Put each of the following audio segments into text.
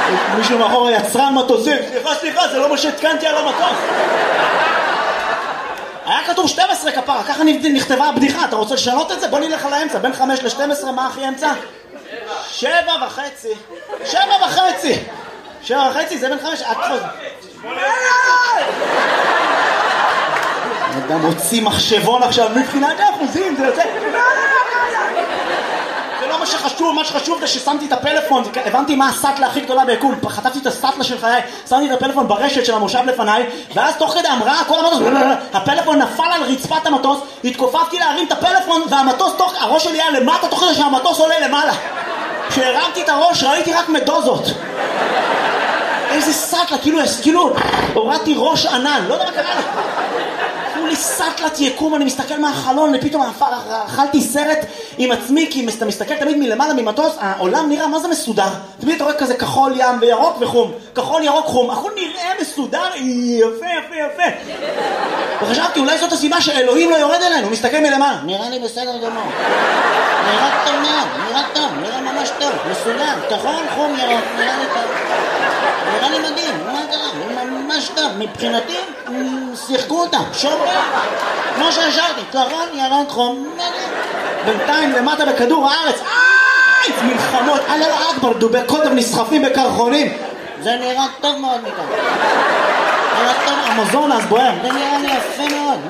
מישהו מאחור יצרן מטוסים, סליחה, זה לא מה שהתקנתי על המטוס. היה כתוב 12 כפרה, ככה נכתבה הבדיחה, אתה רוצה לשנות את זה? בוא נלך על האמצע, בין 5 ל-12, מה הכי אמצע? 7.5. 7.5, זה בין 5, אדם הוציא מחשבון עכשיו, מבחינת האחוזים, זה יוצא... זה לא מה שחשוב, מה שחשוב זה ששמתי את הפלאפון, הבנתי מה הסטלה הכי גדולה ביקום, חטפתי את הסטלה של חיי, שמתי את הפלאפון ברשת של המושב לפניי, ואז תוך כדי אמרה, כל המטוס, הפלאפון נפל על רצפת המטוס, התכופפתי להרים את הפלאפון, והמטוס, הראש שלי היה למטה, תוך כדי שהמטוס עולה למעלה. כשהרמתי את הראש, ראיתי רק מדוזות. איזה סטלה, כאילו, הורדתי ראש ענן, לא יודע מה קרה לי. לי סטלת יקום, אני מסתכל מהחלון, ופתאום אכלתי סרט עם עצמי, כי אתה מסתכל תמיד מלמעלה ממטוס, העולם נראה מה זה מסודר. תמיד אתה רואה כזה כחול ים וירוק וחום, כחול ירוק חום, הכל נראה מסודר, יפה. וחשבתי, אולי זאת הסיבה שאלוהים לא יורד אלינו, הוא מסתכל מלמעלה. נראה לי בסדר גמור. נראה טוב מאוד, נראה ממש טוב, מסודר, כחול, חום, ירוק, נראה לי טוב. נראה לי מדהים, מה קרה? ממש טוב, מבחינתי, שיחקו אותם, שומרים, כמו שהשארתי, כחול, ירוק, חום, בינתיים למטה בכדור הארץ, מלחמות, אללה אכבר, דובי קוטב נסחפים בקרחונים, זה נראה טוב מאוד מכאן. נראה טוב, המזון אז בוער, זה נראה לי יפה מאוד.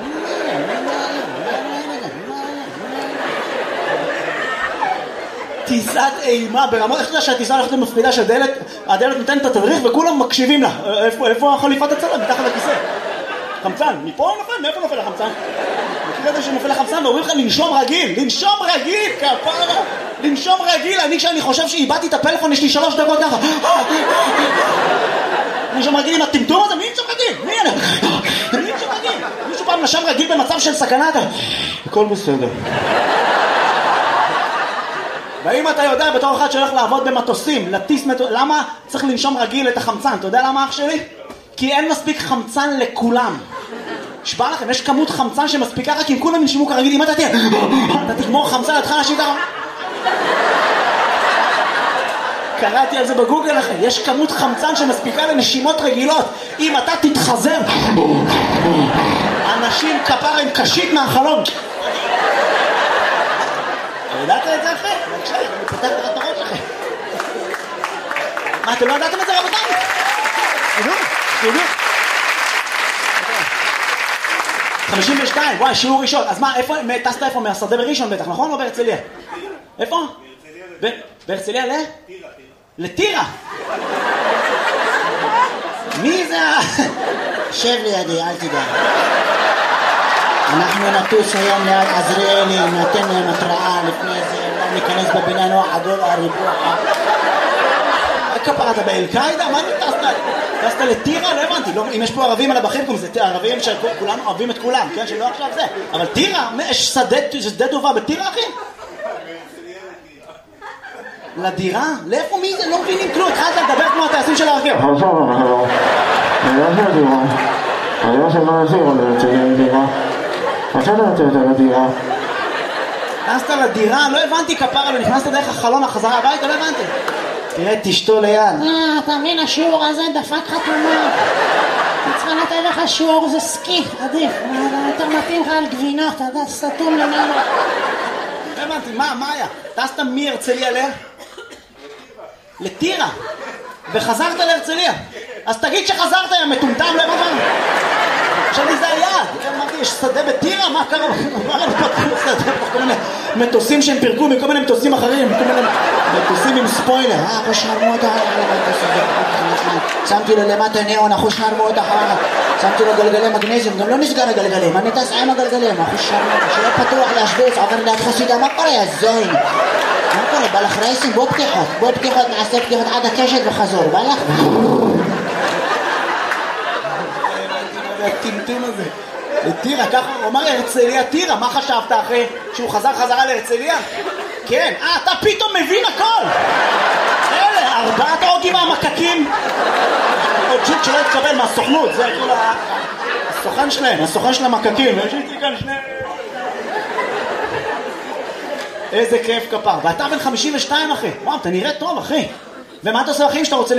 טיסת אימה ברמות, איך אתה שהטיסה הולכת למפקידה שהדלת נותנת את התדריך וכולם מקשיבים לה. איפה חליפת הצלם? מתחת לכיסא. חמצן, מפה נופל? מאיפה נופל החמצן? מכיר את זה שנופל החמצן ואומרים לך לנשום רגיל, כפרה, לנשום רגיל. אני כשאני חושב שאיבדתי את הפלאפון יש לי 3 דקות ככה. לנשום רגיל עם הטמטום הזה, מי נשום רגיל? מישהו פעם נשם רגיל במצב של סכנה? הכל בסדר. ואם אתה יודע בתור אחד שהולך לעבוד במטוסים, למה צריך לנשום רגיל את החמצן? אתה יודע למה אח שלי? כי אין מספיק חמצן לכולם. שבא לכם, יש כמות חמצן שמספיקה רק אם כולם ינשמו כרגיל. אם אתה תגמור חמצן, אתה תחל להשאיר קראתי על זה בגוגל לכם, יש כמות חמצן שמספיקה לנשימות רגילות. אם אתה תתחזר, אנשים כפרה עם קשית מהחלום. ידעת את זה אחרי? בבקשה, אני פותח לך את הראש לכם. מה, אתם לא ידעתם את זה רבותיי? תדעו. 52, וואי, שיעור ראשון. אז מה, טסת איפה? מהשדה בראשון בטח, נכון? או בהרצליה? איפה? בהרצליה ל? לטירה. מי זה? שב לידי, אל תדע. אנחנו נטוס היום ליד עזריאלי, נתן להם התראה לפני זה, לא ניכנס בבינה נוח עדול הריבוע. כפרה, אתה באל-קאידה? מה אתה טסת לטירה? לא הבנתי, אם יש פה ערבים על הבחים, זה ערבים שכולנו אוהבים את כולם, כן? שלא עכשיו זה. אבל טירה, יש שדה טובה בטירה, אחי? לדירה? לאיפה מי זה? לא מבינים כלום, התחלת לדבר כמו הטייסים של הרכב. נכנסת לדירה? לא הבנתי כפרה, לא נכנסת דרך החלון החזרה הביתה, לא הבנתי. תראה, תשתו ליד. אתה מבין, השיעור הזה דפק חתומה. אני צריכה לתת לך שיעור, זה סקי, עדיף. יותר מתאים לך על גבינות, אתה יודע, סתום למעלה. לא הבנתי, מה היה? טסת מהרצליה לטירה. וחזרת להרצליה. אז תגיד שחזרת, יא מטומטם, לא הבנתי. עכשיו לי זה היעד, אמרתי, יש שדה בטירה? מה קרה? כל מיני מטוסים שהם פירקו מכל מיני מטוסים אחרים, כל מיני מטוסים עם ספוילר. אחוש נרמות שמתי לו למטה ניאון, אחוש נרמות שמתי לו גלגלי מגנזיום, גם לא נסגר הגלגלים, אני טס עם הגלגלים, אחוש נרמות, שלא פתוח להשוויץ, עובר ליד חסידה, מה קורה יא זוין? מה קורה? בא לך רייסים? בוא פתיחות, נעשה פתיחות עד הקשת וחזור, בא לך? הטמטום הזה לטירה, ככה הוא אמר הרצליה טירה. מה חשבת אחרי שהוא חזרה להרצליה? כן, אתה פתאום מבין הכל. אלה 4 אוגים מהמקקים או ג'יק שלא התקבל מהסוכנות, זה כאילו הסוכן של המקקים. יש איתי כאן שני, איזה כיף כפר. ואתה בן 52 אחי, וואו, אתה נראה טוב אחי. ומה אתה עושה אחים שאתה רוצה